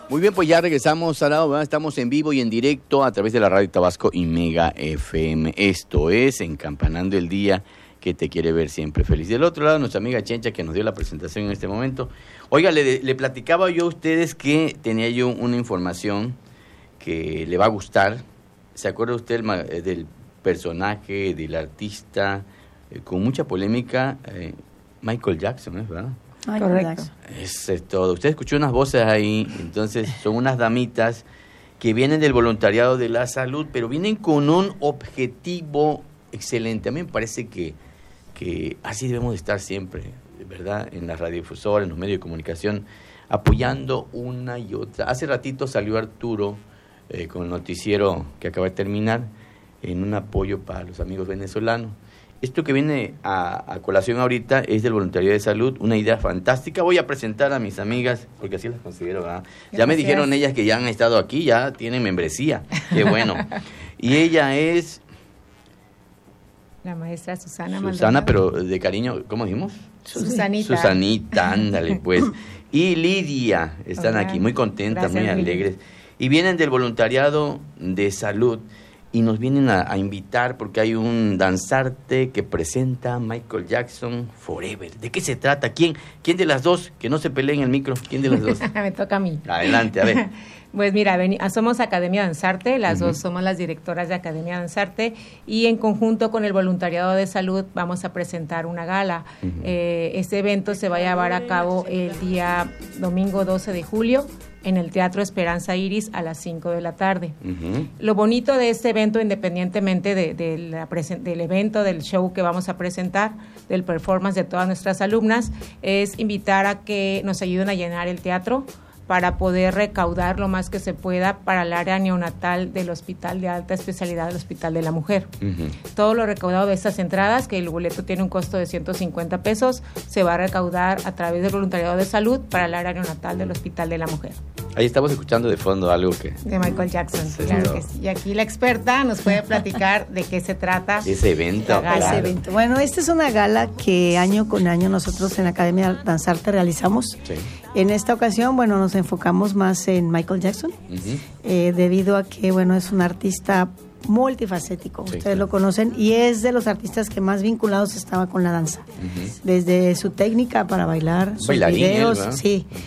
Muy bien, pues ya regresamos al lado, ¿verdad? Estamos en vivo y en directo a través de la Radio Tabasco y Mega FM. Esto es Encampanando el Día, que te quiere ver siempre feliz. Del otro lado, nuestra amiga Chencha, que nos dio la presentación en este momento. Oiga, le platicaba yo a ustedes que tenía yo una información que le va a gustar. ¿Se acuerda usted del personaje, del artista, con mucha polémica, Michael Jackson, ¿verdad? Ay, correcto. Eso es todo. Usted escuchó unas voces ahí, entonces son unas damitas que vienen del voluntariado de la salud, pero vienen con un objetivo excelente. A mí me parece que así debemos de estar siempre, ¿verdad? En las radiodifusoras, en los medios de comunicación, apoyando una y otra. Hace ratito salió Arturo con el noticiero que acaba de terminar, en un apoyo para los amigos venezolanos. Esto que viene a colación ahorita es del voluntariado de salud, una idea fantástica. Voy a presentar a mis amigas, porque así las considero, ¿verdad? Ya me dijeron ellas que ya han estado aquí, ya tienen membresía. Qué bueno. Y ella es... La maestra Susana Maldonado. Susana, pero de cariño, ¿cómo dijimos? Susanita. Susanita, ándale pues. Y Lidia, están Hola. aquí muy contentas, Gracias, muy alegres. Y vienen del voluntariado de salud y nos vienen a invitar porque hay un danzarte que presenta Michael Jackson Forever. ¿De qué se trata? ¿Quién de las dos? Que no se peleen el micro. ¿Quién de las dos? Me toca a mí. Adelante, a ver. Pues mira, somos Academia Danzarte, las dos somos las directoras de Academia Danzarte y en conjunto con el Voluntariado de Salud vamos a presentar una gala. Este evento se va a llevar a cabo el día domingo 12 de julio en el Teatro Esperanza Iris a las 5 de la tarde. Lo bonito de este evento, independientemente del evento, del show que vamos a presentar, del performance de todas nuestras alumnas, es invitar a que nos ayuden a llenar el teatro para poder recaudar lo más que se pueda para el área neonatal del Hospital de Alta Especialidad del Hospital de la Mujer. Todo lo recaudado de estas entradas, que el boleto tiene un costo de 150 pesos, se va a recaudar a través del Voluntariado de Salud para el área neonatal del Hospital de la Mujer. Ahí estamos escuchando de fondo algo que... De Michael Jackson, Sí, claro no. que sí. Y aquí la experta nos puede platicar de qué se trata. Ese evento. La gala. Ese evento. Bueno, esta es una gala que año con año nosotros en la Academia Danzarte realizamos. Sí. En esta ocasión, bueno, nos enfocamos más en Michael Jackson, debido a que, bueno, es un artista multifacético, Sí, ustedes claro. lo conocen, y es de los artistas que más vinculados estaba con la danza. Desde su técnica para bailar, sus Bailarín, videos, ¿verdad? sí,